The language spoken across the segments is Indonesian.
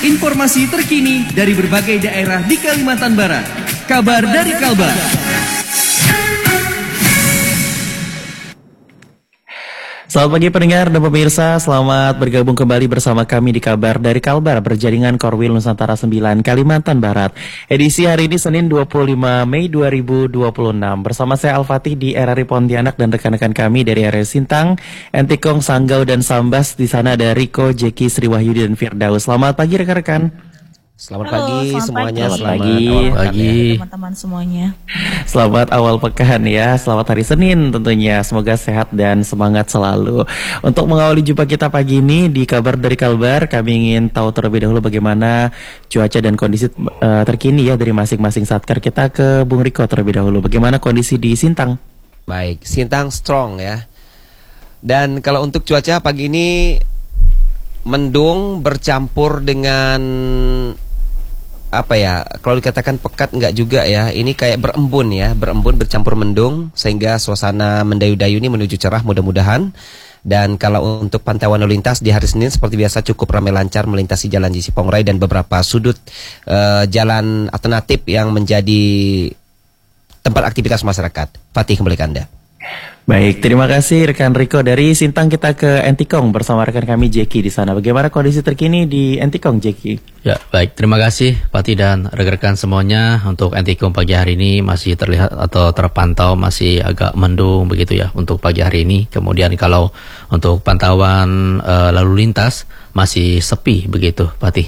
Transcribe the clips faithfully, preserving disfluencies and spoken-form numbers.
Informasi terkini dari berbagai daerah di Kalimantan Barat. Kabar dari Kalbar. Selamat pagi pendengar dan pemirsa, selamat bergabung kembali bersama kami di Kabar dari Kalbar berjaringan Korwil Nusantara sembilan Kalimantan Barat. Edisi hari ini Senin dua puluh lima Mei dua ribu dua puluh enam. Bersama saya Al-Fatih di R R I Pontianak dan rekan-rekan kami dari R R I Sintang, Entikong, Sanggau dan Sambas. Di sana ada Riko, Jeki, Sri Wahyudi dan Firdaus. Selamat pagi rekan-rekan. Selamat Halo, pagi selamat semuanya, pagi. selamat Pagi. awal pekan Pagi ya. teman-teman semuanya. Selamat awal pekan ya, selamat hari Senin tentunya. Semoga sehat dan semangat selalu. Untuk mengawali jumpa kita pagi ini di Kabar dari Kalbar, kami ingin tahu terlebih dahulu bagaimana cuaca dan kondisi uh, terkini ya dari masing-masing satker. Kita ke Bung Riko terlebih dahulu. Bagaimana kondisi di Sintang? Baik, Sintang strong ya. Dan kalau untuk cuaca pagi ini mendung bercampur dengan apa ya, kalau dikatakan pekat enggak juga ya. Ini kayak berembun ya, berembun bercampur mendung sehingga suasana mendayu-dayu ini menuju cerah mudah-mudahan. Dan kalau untuk pantauan lalu lintas di hari Senin seperti biasa cukup ramai lancar melintasi jalan Jisipong Rai dan beberapa sudut uh, jalan alternatif yang menjadi tempat aktivitas masyarakat. Fatih, kembali ke Anda. Baik, terima kasih rekan Riko. Dari Sintang kita ke Entikong bersama rekan kami Jeki di sana. Bagaimana kondisi terkini di Entikong, Jeki? Ya, baik. Terima kasih Fatih dan rekan-rekan semuanya. Untuk Entikong pagi hari ini masih terlihat atau terpantau masih agak mendung begitu ya untuk pagi hari ini. Kemudian kalau untuk pantauan uh, lalu lintas masih sepi begitu, Fatih.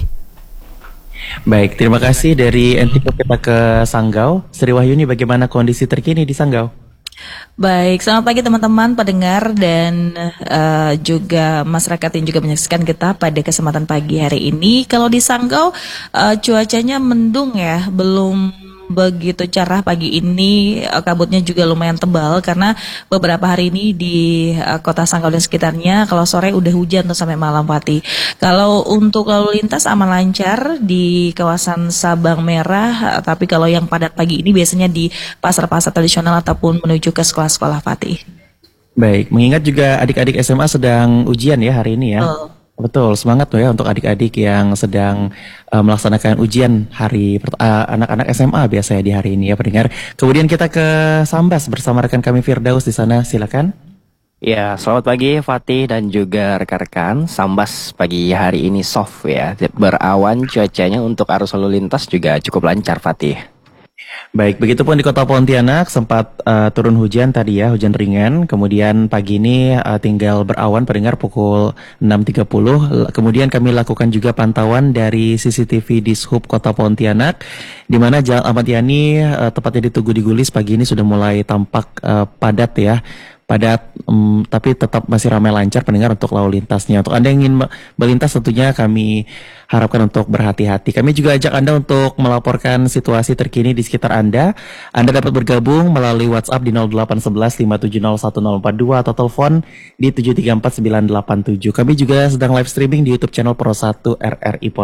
Baik, terima kasih. Dari Entikong kita ke Sanggau. Sri Wahyuni, bagaimana kondisi terkini di Sanggau? Baik, selamat pagi teman-teman pendengar dan uh, juga masyarakat yang juga menyaksikan kita pada kesempatan pagi hari ini. Kalau di Sanggau uh, cuacanya mendung ya, belum begitu cerah pagi ini, uh, kabutnya juga lumayan tebal karena beberapa hari ini di uh, kota Sanggau dan sekitarnya kalau sore udah hujan tuh sampai malam, Fatih. Kalau untuk lalu lintas aman lancar di kawasan Sabang Merah, uh, tapi kalau yang padat pagi ini biasanya di pasar-pasar tradisional ataupun menuju ke sekolah-sekolah, Fatih. Baik, mengingat juga adik-adik S M A sedang ujian ya hari ini ya. Oh. Betul, semangat tuh ya untuk adik-adik yang sedang uh, melaksanakan ujian hari uh, anak-anak S M A biasanya di hari ini ya pendengar. Kemudian kita ke Sambas bersama rekan kami Firdaus di sana, silakan. Ya, selamat pagi Fatih dan juga rekan-rekan. Sambas pagi hari ini soft ya, berawan, cuacanya untuk arus lalu lintas juga cukup lancar, Fatih. Baik, begitupun di kota Pontianak sempat uh, turun hujan tadi ya, hujan ringan. Kemudian pagi ini uh, tinggal berawan pendengar pukul enam tiga puluh. Kemudian kami lakukan juga pantauan dari C C T V di Sub Kota Pontianak, di mana Jalan Ahmad Yani uh, tepatnya di Tugu di Gulis pagi ini sudah mulai tampak uh, padat ya. Padat, um, tapi tetap masih ramai lancar pendengar untuk lalu lintasnya. Untuk Anda yang ingin melintas tentunya kami harapkan untuk berhati-hati. Kami juga ajak Anda untuk melaporkan situasi terkini di sekitar Anda. Anda dapat bergabung melalui WhatsApp di nol delapan satu satu lima tujuh nol satu nol empat dua atau telepon di tujuh tiga empat sembilan delapan tujuh. Kami juga sedang live streaming di YouTube channel Pro satu R R I Pontianak.